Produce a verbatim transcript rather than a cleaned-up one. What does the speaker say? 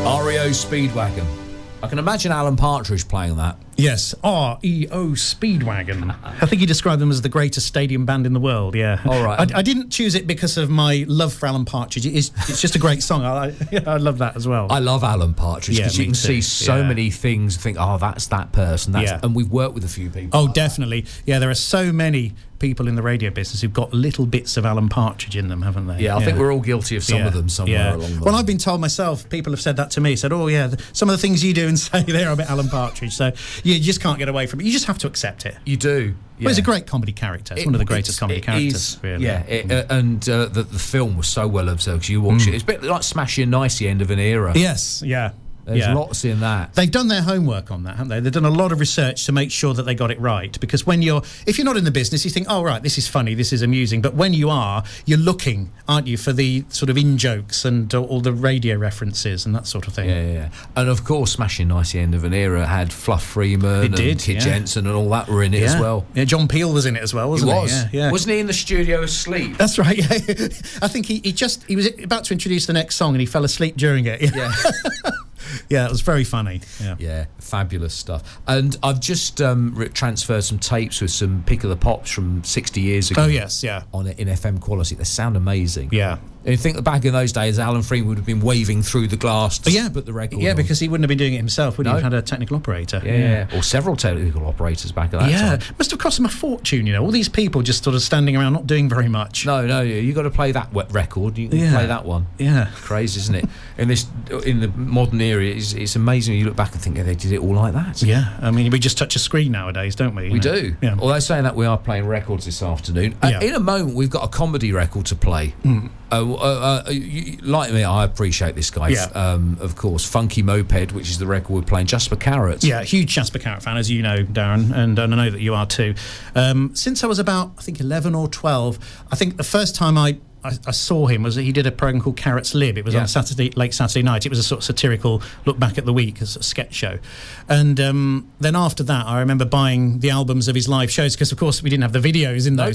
R E O Speedwagon. I can imagine Alan Partridge playing that. Yes, R E O Speedwagon. I think he described them as the greatest stadium band in the world, yeah. All right. I, I didn't choose it because of my love for Alan Partridge. It is, it's just a great song. I, I, I love that as well. I love Alan Partridge because Yeah, you me can see too. so Yeah. many things and think, oh, that's that person. That's, Yeah. And we've worked with a few people. Oh, like definitely. Yeah, there are so many people in the radio business who've got little bits of Alan Partridge in them, haven't they? that. Yeah, I think we're all guilty of some Yeah. of them somewhere Yeah. along the Well, way. I've been told myself, people have said that to me, said, oh, yeah, the, some of the things you do and say, they're a bit Alan Partridge. So you just can't get away from it. You just have to accept it. You do. Yeah. Well, he's a great comedy character. It's It- one of the greatest it's- comedy it characters, is, really. Yeah, it, uh, and uh, the, the film was so well observed because you watch Mm. it. It's a bit like Smashing Nicey, end of an era. Yes, yeah. There's yeah. lots in that. They've done their homework on that, haven't they? They've done a lot of research to make sure that they got it right. Because when you're, if you're not in the business, you think, oh, right, this is funny, this is amusing. But when you are, you're looking, aren't you, for the sort of in-jokes and uh, all the radio references and that sort of thing. Yeah, yeah, yeah. And of course, Smashing Nicey, end of an era had Fluff Freeman It and did, Kid yeah. Jensen and all that were in it yeah. as well. Yeah, John Peel was in it as well, wasn't he? was. Yeah, yeah. Wasn't he in the studio asleep? That's right, yeah. I think he, he just, he was about to introduce the next song and he fell asleep during it. Yeah. Yeah, it was very funny. Yeah. Yeah, fabulous stuff. And I've just um, re- transferred some tapes with some Pick of the Pops from sixty years ago. Oh, yes, yeah. On it in F M quality. They sound amazing. Yeah. And you think that back in those days, Alan Freeman would have been waving through the glass to But yeah, put the record Yeah, on. because he wouldn't have been doing it himself, would he? No. He had a technical operator. Yeah, yeah. Or several technical operators back at that Yeah, time. must have cost him a fortune, you know. All these people just sort of standing around, not doing very much. No, no, you got to play that wet record. You can Yeah. play that one. Yeah. Crazy, isn't it? In this, in the modern era, it's, it's amazing. You look back and think, oh, they did it all like that. Yeah, I mean, we just touch a screen nowadays, don't we? you We know? do. Yeah. Although saying that, we are playing records this afternoon. Uh, Yeah. in a moment, we've got a comedy record to play. Mm. Uh, uh, uh, you, like me, I appreciate this guy. Yeah. Um, of course, Funky Moped, which is the record we're playing. Jasper Carrot. Yeah, huge Jasper Carrot fan, as you know, Darren, and, and I know that you are too. Um, since I was about, I think, eleven or twelve, I think the first time I, I, I saw him was that he did a program called Carrot's Lib. It was Yeah. on Saturday, late Saturday night. It was a sort of satirical look back at the week, as a sketch show. And um, then after that, I remember buying the albums of his live shows because, of course, we didn't have the videos in those